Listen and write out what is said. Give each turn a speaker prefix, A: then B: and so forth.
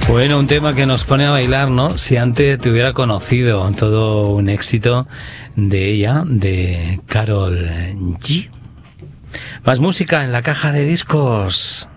A: Bueno, un tema que nos pone a bailar, ¿no? Si antes te hubiera conocido, todo un éxito de ella, de Karol G. Más música en la caja de discos.